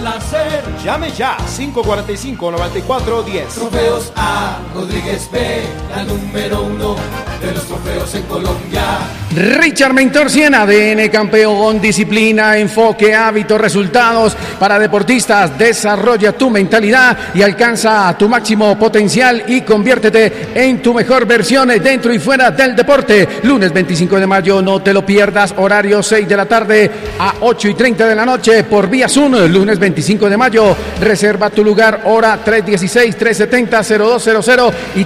al nacer. Llame ya, 545-9410. Trofeos A. Rodríguez B, la número 1 de los trofeos en Colombia. Richard Mentor 100, ADN campeón, disciplina, enfoque, hábitos, resultados para deportistas. Desarrolla tu mentalidad y alcanza tu máximo potencial y conviértete en tu mejor versión dentro y fuera del deporte. Lunes 25 de mayo, no te lo pierdas, horario 6 de la tarde a 8:30 de la noche por vía Zoom. Lunes 25 de mayo, reserva tu lugar, hora 316-370-0200 y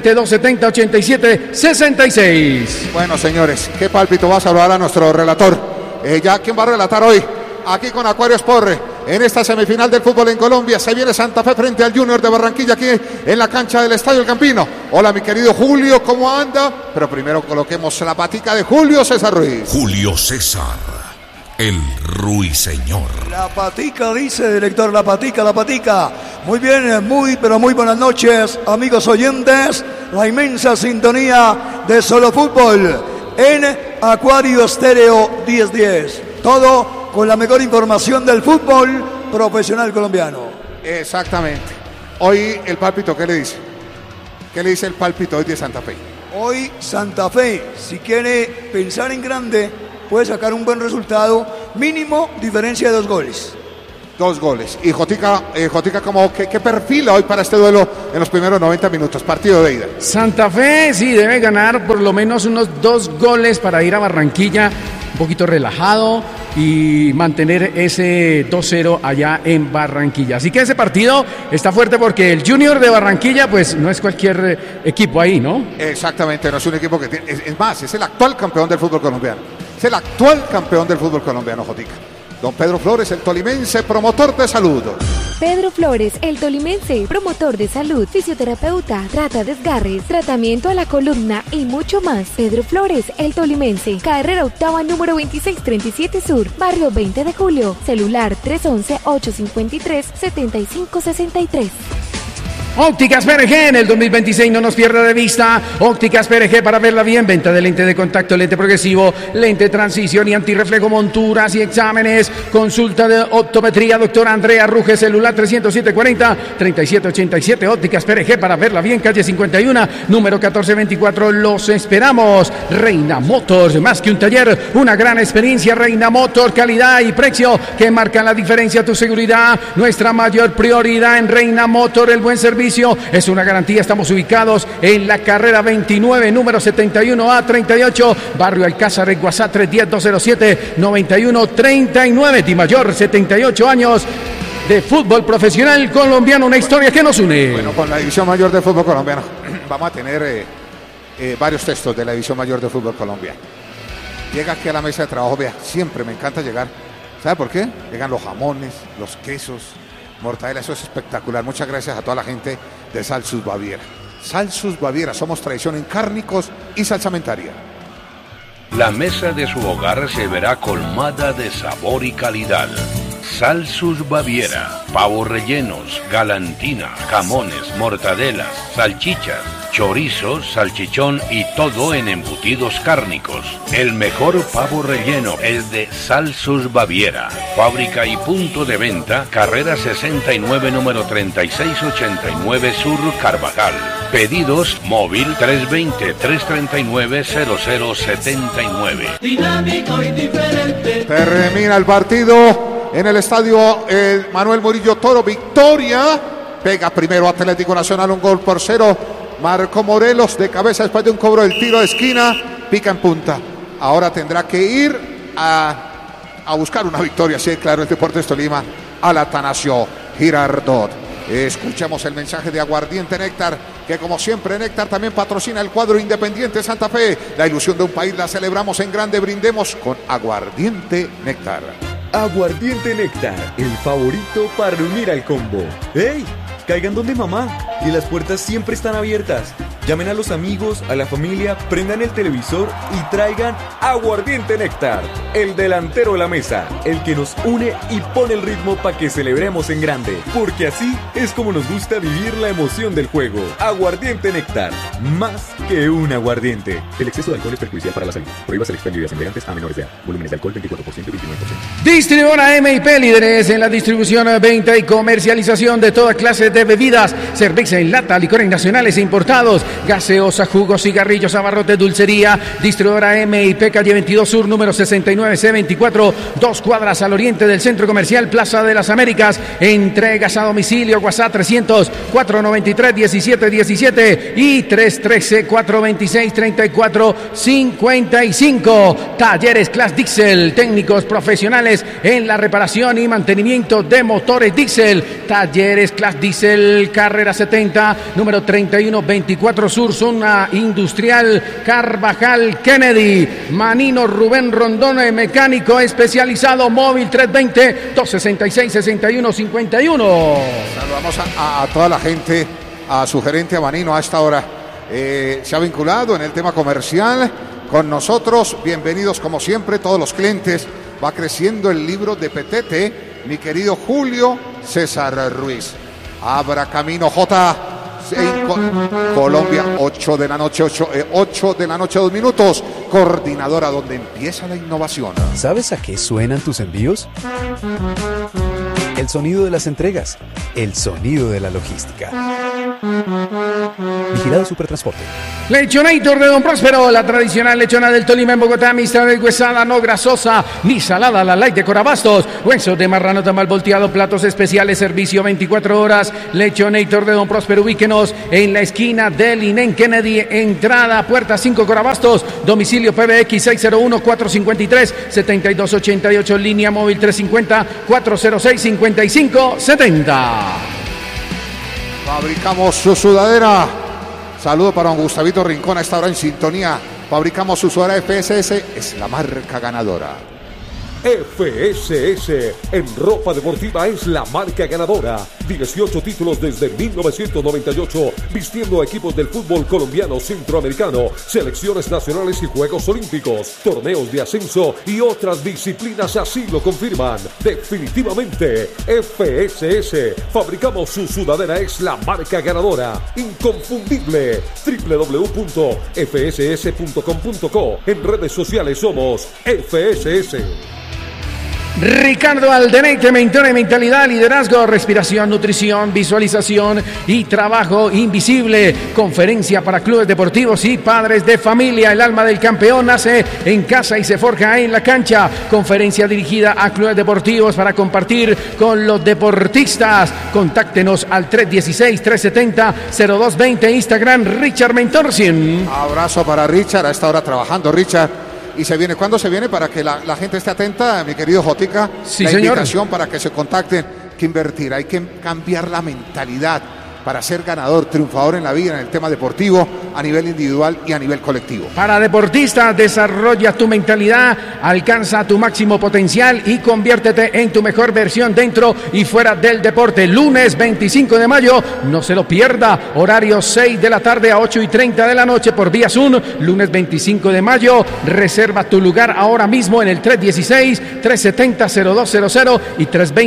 320-270-8766. Bueno, señores, qué pálpito. Va a saludar a nuestro relator. ¿Ya quién va a relatar hoy? Aquí con Acuarios Porre, en esta semifinal del fútbol en Colombia. Se viene Santa Fe frente al Junior de Barranquilla aquí en la cancha del Estadio El Campino. Hola, mi querido Julio, ¿cómo anda? Pero primero coloquemos la patica de Julio César Ruiz. Julio César, el ruiseñor. La patica, dice director, la patica, la patica. Muy bien, pero muy buenas noches, amigos oyentes. La inmensa sintonía de Solo Fútbol en Acuario Estéreo 1010. Todo con la mejor información del fútbol profesional colombiano. Exactamente. Hoy el pálpito, ¿qué le dice? ¿Qué le dice el pálpito hoy de Santa Fe? Hoy Santa Fe, si quiere pensar en grande, puede sacar un buen resultado, mínimo diferencia de 2 goles. 2 goles. Y Jotica, ¿qué perfila hoy para este duelo en los primeros 90 minutos? Partido de ida. Santa Fe sí debe ganar por lo menos unos 2 goles para ir a Barranquilla un poquito relajado y mantener ese 2-0 allá en Barranquilla. Así que ese partido está fuerte porque el Junior de Barranquilla pues no es cualquier equipo ahí, ¿no? Exactamente, no es un equipo que tiene, es más, es el actual campeón del fútbol colombiano. Es el actual campeón del fútbol colombiano, Jotica. Don Pedro Flores, el tolimense, promotor de salud. Pedro Flores, el tolimense, promotor de salud, fisioterapeuta, trata desgarres, tratamiento a la columna y mucho más. Pedro Flores, el tolimense, carrera octava número 2637 Sur, barrio 20 de Julio, celular 311-853-7563. Ópticas PRG en el 2026 no nos pierda de vista. Ópticas PRG para verla bien. Venta de lente de contacto, lente progresivo, lente de transición y antirreflejo, monturas y exámenes. Consulta de optometría, doctora Andrea Ruge, celular 307-40-3787. Ópticas PRG para verla bien, calle 51, número 1424. Los esperamos. Reina Motors, más que un taller, una gran experiencia. Reina Motors, calidad y precio que marcan la diferencia. Tu seguridad, nuestra mayor prioridad en Reina Motors, el buen servicio es una garantía. Estamos ubicados en la carrera 29, número 71A38, barrio Alcázar, en WhatsApp 310-207-9139. Di Mayor, 78 años de fútbol profesional colombiano, una historia que nos une. Bueno, con la división mayor de fútbol colombiano vamos a tener varios textos de la división mayor de fútbol colombiano. Llega aquí a la mesa de trabajo, vea, siempre me encanta llegar. ¿Sabe por qué? Llegan los jamones, los quesos, mortadela, eso es espectacular. Muchas gracias a toda la gente de Salsus Baviera. Salsus Baviera, somos tradición en cárnicos y salsamentaria. La mesa de su hogar se verá colmada de sabor y calidad. Salsus Baviera, pavos rellenos, galantina, jamones, mortadelas, salchichas, chorizos, salchichón y todo en embutidos cárnicos. El mejor pavo relleno es de Salsus Baviera. Fábrica y punto de venta, carrera 69, número 3689 Sur, Carvajal. Pedidos móvil 320-339-0079. Dinámico y diferente. Termina el partido en el estadio Manuel Murillo Toro. Victoria. Pega primero Atlético Nacional, 1-0. Marco Morelos de cabeza después de un cobro del tiro de esquina. Pica en punta. Ahora tendrá que ir a buscar una victoria. Sí, claro, el Deportes Tolima al Atanasio Girardot. Escuchemos el mensaje de Aguardiente Néctar, que como siempre Néctar también patrocina el cuadro Independiente Santa Fe. La ilusión de un país la celebramos en grande. Brindemos con Aguardiente Néctar. Aguardiente Néctar, el favorito para reunir al combo. ¡Ey! Caigan donde mamá, y las puertas siempre están abiertas. Llamen a los amigos, a la familia, prendan el televisor y traigan Aguardiente Néctar, el delantero de la mesa, el que nos une y pone el ritmo para que celebremos en grande, porque así es como nos gusta vivir la emoción del juego. Aguardiente Néctar, más que un aguardiente. El exceso de alcohol es perjudicial para la salud. Prohíbas el expendio de embriagantes a menores de edad. Volúmenes de alcohol 24% y 29%. Distribuidora MIP, líderes en la distribución, venta y comercialización de toda clase de bebidas, cerveza en lata, licores nacionales e importados, gaseosa, jugos, cigarrillos, abarrotes, dulcería. Distribuidora MIP, calle 22 Sur, número 69C24, 2 cuadras al oriente del Centro Comercial Plaza de las Américas. Entregas a domicilio, WhatsApp 300-493-1717 y 313-426-3455. Talleres Class Diesel, técnicos profesionales en la reparación y mantenimiento de motores diésel. Talleres Class Diesel, carrera 70, número 3124 Sur, zona industrial Carvajal Kennedy. Manino Rubén Rondón, mecánico especializado, móvil 320-266-6151. Saludamos a toda la gente, a su gerente, a Manino, a esta hora. Se ha vinculado en el tema comercial con nosotros. Bienvenidos como siempre todos los clientes. Va creciendo el libro de Petete, mi querido Julio César Ruiz. Abra camino J. En Colombia, 8 de la noche, 2 minutos. Coordinadora, donde empieza la innovación. ¿Sabes a qué suenan tus envíos? El sonido de las entregas, el sonido de la logística. Vigilado Supertransporte. Lechonator de Don Próspero, la tradicional lechona del Tolima en Bogotá, mixta deshuesada, no grasosa ni salada, la light de Corabastos, huesos de marrano tamal volteado, platos especiales, servicio 24 horas. Lechonator de Don Próspero, ubíquenos en la esquina del Inén Kennedy, entrada, puerta 5 Corabastos, domicilio PBX 601-453-7288, línea móvil 350-406-5570. Fabricamos su sudadera. Saludo para don Gustavito Rincón a esta hora en sintonía. Fabricamos su sudadera FSS, es la marca ganadora. FSS en ropa deportiva es la marca ganadora. 18 títulos desde 1998, vistiendo a equipos del fútbol colombiano, centroamericano, selecciones nacionales y Juegos Olímpicos, torneos de ascenso y otras disciplinas así lo confirman. Definitivamente, FSS, fabricamos su sudadera, es la marca ganadora, inconfundible. www.fss.com.co. En redes sociales somos FSS. Ricardo Aldeneite, mentor en mentalidad, liderazgo, respiración, nutrición, visualización y trabajo invisible. Conferencia para clubes deportivos y padres de familia. El alma del campeón nace en casa y se forja en la cancha. Conferencia dirigida a clubes deportivos para compartir con los deportistas. Contáctenos al 316-370-0220. Instagram, Richard Mentorcien. Abrazo para Richard, a esta hora trabajando, Richard. Y se viene, ¿cuándo se viene? Para que la gente esté atenta, mi querido Jotica. Sí, la señor. Invitación para que se contacten, que invertir, hay que cambiar la mentalidad para ser ganador, triunfador en la vida, en el tema deportivo, a nivel individual y a nivel colectivo. Para deportistas, desarrolla tu mentalidad, alcanza tu máximo potencial y conviértete en tu mejor versión dentro y fuera del deporte. Lunes 25 de mayo, no se lo pierda, horario 6 de la tarde a 8:30 de la noche por vía Zoom. Lunes 25 de mayo, reserva tu lugar ahora mismo en el 316-370-0200 y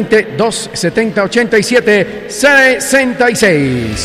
320-270-8766. Bueno,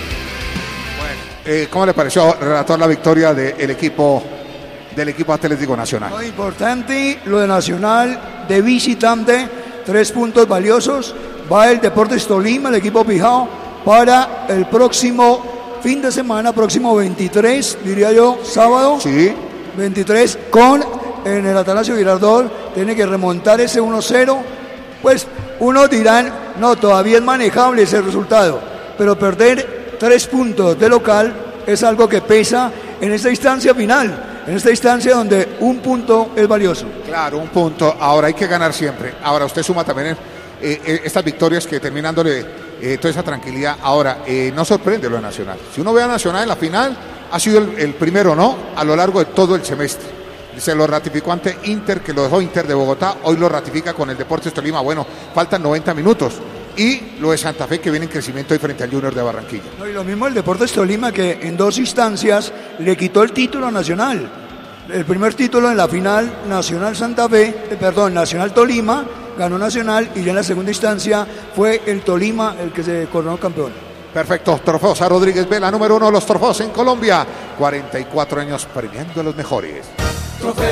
¿cómo le pareció, relator, la victoria del equipo Atlético Nacional? Muy importante lo de Nacional de visitante, 3 puntos valiosos. Va el Deportes Tolima, el equipo Pijao, para el próximo fin de semana, próximo 23, diría yo, sábado. Sí. 23, en el Atanasio Girardot, tiene que remontar ese 1-0. Pues unos dirán, no, todavía es manejable ese resultado. Pero perder 3 puntos de local es algo que pesa en esta instancia final, en esta instancia donde un punto es valioso. Claro, un punto. Ahora hay que ganar siempre. Ahora usted suma también estas victorias que terminan dándole toda esa tranquilidad. Ahora, no sorprende lo de Nacional. Si uno ve a Nacional en la final, ha sido el primero, ¿no? A lo largo de todo el semestre. Se lo ratificó ante Inter, que lo dejó Inter de Bogotá. Hoy lo ratifica con el Deportes Tolima. Bueno, faltan 90 minutos. y lo de Santa Fe, que viene en crecimiento ahí frente al Junior de Barranquilla. No, y lo mismo el Deportes Tolima, que en 2 instancias le quitó el título nacional. El primer título en la final Nacional Santa Fe, Nacional Tolima, ganó Nacional, y ya en la segunda instancia fue el Tolima el que se coronó campeón. Perfecto, Trofeos a Rodríguez Vela, número 1 de los trofeos en Colombia. 44 años premiando a los mejores.